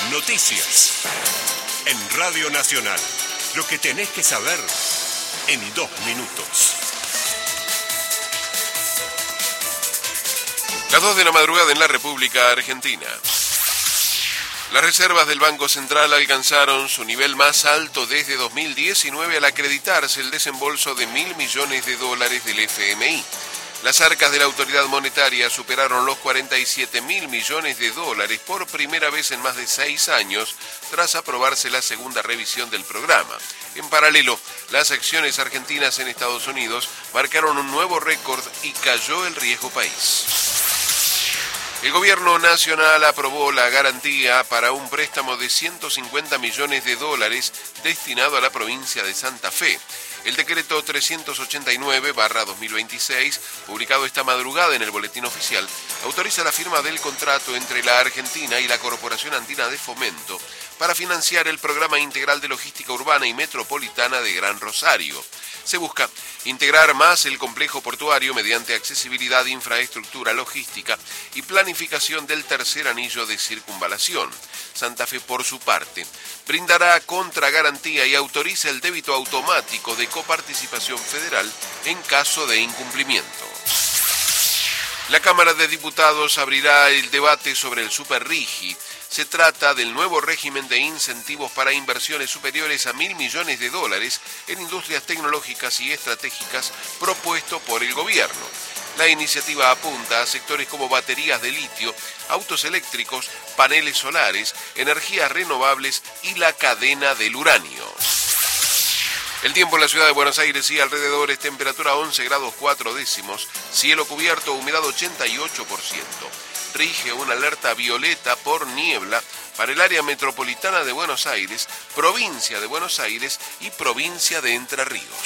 Noticias. En Radio Nacional. Lo que tenés que saber en 2 minutos. Las 2 de la madrugada en la República Argentina. Las reservas del Banco Central alcanzaron su nivel más alto desde 2019 al acreditarse el desembolso de $1.000 millones del FMI. Las arcas de la autoridad monetaria superaron los $47.000 millones por primera vez en más de 6 años, tras aprobarse la segunda revisión del programa. En paralelo, las acciones argentinas en Estados Unidos marcaron un nuevo récord y cayó el riesgo país. El gobierno nacional aprobó la garantía para un préstamo de $150 millones destinado a la provincia de Santa Fe. El decreto 389/2026, publicado esta madrugada en el Boletín Oficial, autoriza la firma del contrato entre la Argentina y la Corporación Andina de Fomento para financiar el Programa Integral de Logística Urbana y Metropolitana de Gran Rosario. Se busca integrar más el complejo portuario mediante accesibilidad, infraestructura logística y planificación del tercer anillo de circunvalación. Santa Fe, por su parte, brindará contragarantía y autoriza el débito automático de coparticipación federal en caso de incumplimiento. La Cámara de Diputados abrirá el debate sobre el Superrigi. Se trata del nuevo régimen de incentivos para inversiones superiores a $1.000 millones en industrias tecnológicas y estratégicas propuesto por el gobierno. La iniciativa apunta a sectores como baterías de litio, autos eléctricos, paneles solares, energías renovables y la cadena del uranio. El tiempo en la ciudad de Buenos Aires y alrededores: temperatura 11 grados 4 décimos, cielo cubierto, humedad 88%. Rige una alerta violeta por niebla para el área metropolitana de Buenos Aires, provincia de Buenos Aires y provincia de Entre Ríos.